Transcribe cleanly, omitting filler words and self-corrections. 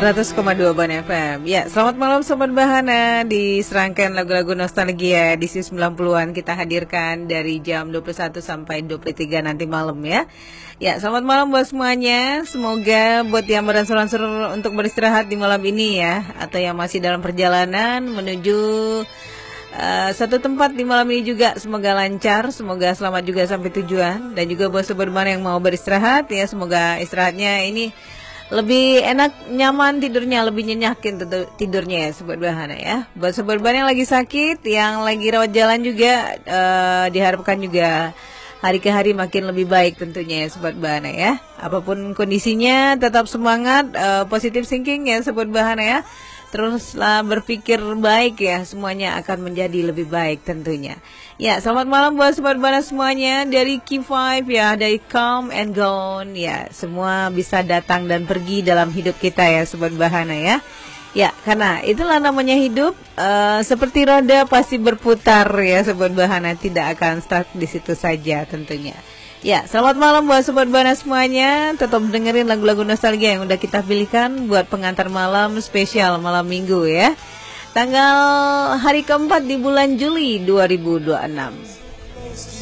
100,2 Ban FM. Ya, selamat malam Sobat Bahana. Di serangkaian lagu-lagu nostalgia edisi 90-an kita hadirkan dari jam 21 sampai 23 nanti malam ya. Ya, selamat malam buat semuanya. Semoga buat yang beransur-ansur untuk beristirahat di malam ini ya, atau yang masih dalam perjalanan menuju satu tempat di malam ini juga, semoga lancar, semoga selamat juga sampai tujuan. Dan juga buat Sobat Bahana yang mau beristirahat ya, semoga istirahatnya ini lebih enak, nyaman tidurnya, lebih nyenyakin tidurnya ya Sobat Bahana ya. Buat Sobat Bahana yang lagi sakit, yang lagi rawat jalan juga, diharapkan juga hari ke hari makin lebih baik tentunya ya Sobat Bahana ya. Apapun kondisinya tetap semangat, positive thinking ya Sobat Bahana ya. Teruslah berpikir baik ya, semuanya akan menjadi lebih baik tentunya. Ya, selamat malam buat Sobat Bahana semuanya dari Q5 ya, dari Come and Gone ya. Semua bisa datang dan pergi dalam hidup kita ya Sobat Bahana ya. Ya, karena itulah namanya hidup, seperti roda pasti berputar ya Sobat Bahana, tidak akan stuck di situ saja tentunya. Ya, selamat malam buat Sobat Bahana semuanya. Tetap dengerin lagu-lagu nostalgia yang udah kita pilihkan buat pengantar malam spesial malam minggu ya. Tanggal hari keempat di bulan Juli 2026.